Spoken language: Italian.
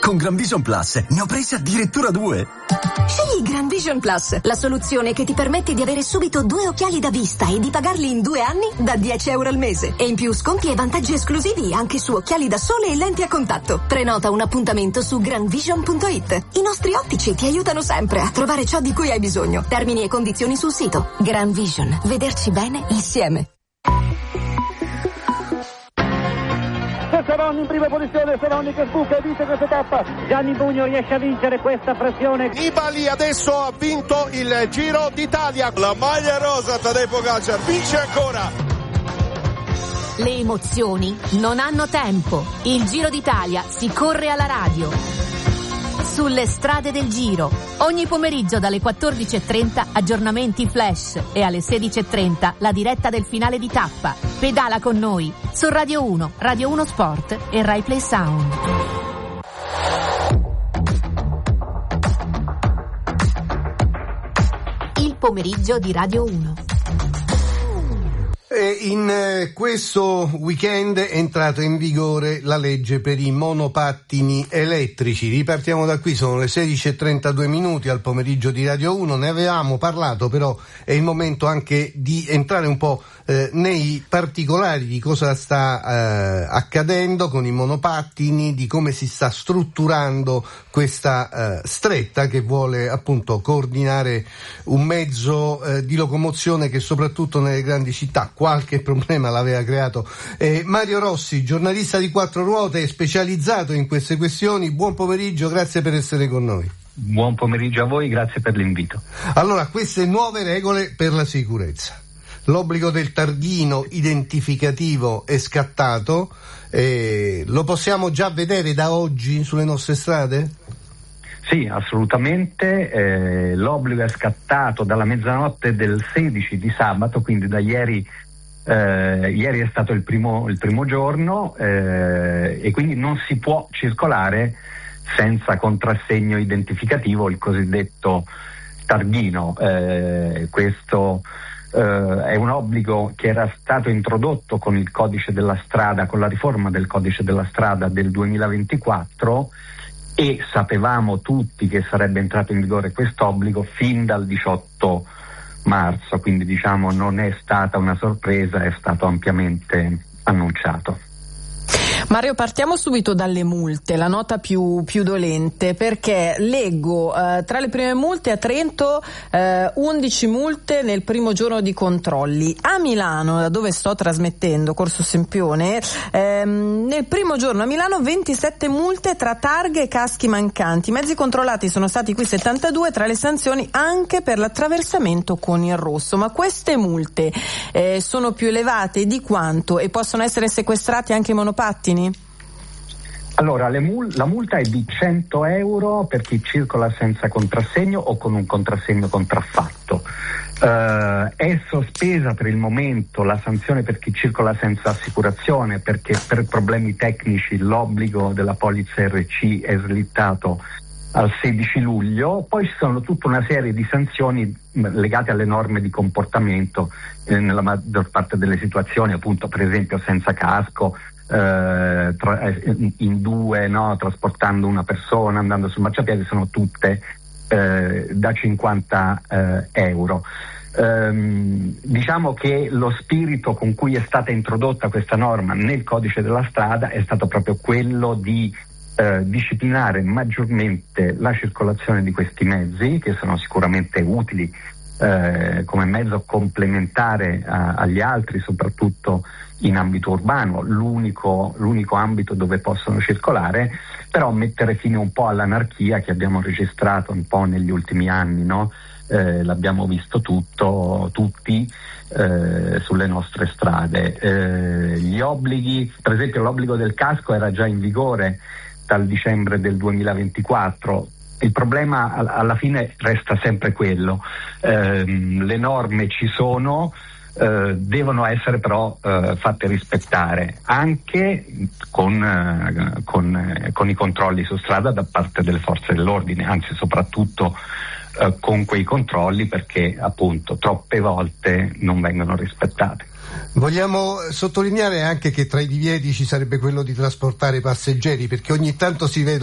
Con Grand Vision Plus ne ho presi addirittura 2. Scegli Grand Vision Plus, la soluzione che ti permette di avere subito 2 occhiali da vista e di pagarli in 2 anni da €10 al mese. E in più sconti e vantaggi esclusivi anche su occhiali da sole e lenti a contatto. Prenota un appuntamento su grandvision.it. I nostri ottici ti aiutano sempre a trovare ciò di cui hai bisogno. Termini e condizioni sul sito. Grand Vision. Vederci bene insieme. Seroni in prima posizione, Seroni che sbuca e vince questa tappa. Gianni Bugno riesce a vincere questa frazione. Nibali adesso ha vinto il Giro d'Italia. La maglia rosa, Tadej Pogačar vince ancora. Le emozioni non hanno tempo. Il Giro d'Italia si corre alla radio. Sulle strade del Giro. Ogni pomeriggio dalle 14:30 aggiornamenti flash e alle 16:30 la diretta del finale di tappa. Pedala con noi su Radio 1, Radio 1 Sport e Rai Play Sound. Il pomeriggio di Radio 1. In questo weekend è entrata in vigore la legge per i monopattini elettrici. Ripartiamo da qui, sono le 16:32 minuti al pomeriggio di Radio 1. Ne avevamo parlato, però è il momento anche di entrare un po' nei particolari di cosa sta accadendo con i monopattini, di come si sta strutturando questa stretta che vuole appunto coordinare un mezzo di locomozione che soprattutto nelle grandi città qualche problema l'aveva creato. Mario Rossi, giornalista di Quattro Ruote, specializzato in queste questioni, buon pomeriggio, grazie per essere con noi. Buon pomeriggio a voi, grazie per l'invito. Allora, queste nuove regole per la sicurezza. L'obbligo del targhino identificativo è scattato, lo possiamo già vedere da oggi sulle nostre strade? Sì, assolutamente, l'obbligo è scattato dalla mezzanotte del 16 di sabato, quindi da ieri. Ieri è stato il primo giorno e quindi non si può circolare senza contrassegno identificativo, il cosiddetto targhino. Questo è un obbligo che era stato introdotto con il codice della strada, con la riforma del codice della strada del 2024, e sapevamo tutti che sarebbe entrato in vigore questo obbligo fin dal 18 marzo, quindi diciamo non è stata una sorpresa, è stato ampiamente annunciato. Mario, partiamo subito dalle multe, la nota più dolente, perché leggo tra le prime multe a Trento 11 multe nel primo giorno di controlli. A Milano, da dove sto trasmettendo, Corso Sempione, nel primo giorno a Milano 27 multe tra targhe e caschi mancanti. I mezzi controllati sono stati qui 72, tra le sanzioni anche per l'attraversamento con il rosso. Ma queste multe sono più elevate di quanto e possono essere sequestrati anche i monopattini? Allora, la multa è di 100 euro per chi circola senza contrassegno o con un contrassegno contraffatto. È sospesa per il momento la sanzione per chi circola senza assicurazione, perché per problemi tecnici l'obbligo della polizza RC è slittato al 16 luglio. Poi ci sono tutta una serie di sanzioni legate alle norme di comportamento, nella maggior parte delle situazioni, appunto, per esempio senza casco, in due, no, trasportando una persona, andando sul marciapiede, sono tutte da 50 euro. Diciamo che lo spirito con cui è stata introdotta questa norma nel codice della strada è stato proprio quello di disciplinare maggiormente la circolazione di questi mezzi, che sono sicuramente utili come mezzo complementare agli altri, soprattutto in ambito urbano, l'unico ambito dove possono circolare, però mettere fine un po' all'anarchia che abbiamo registrato un po' negli ultimi anni, no? L'abbiamo visto tutti sulle nostre strade. Gli obblighi, per esempio l'obbligo del casco era già in vigore dal dicembre del 2024. Il problema alla fine resta sempre quello, le norme ci sono, devono essere però fatte rispettare anche con i controlli su strada da parte delle forze dell'ordine, anzi soprattutto con quei controlli, perché appunto troppe volte non vengono rispettate. Vogliamo sottolineare anche che tra i divieti ci sarebbe quello di trasportare passeggeri, perché ogni tanto si vedono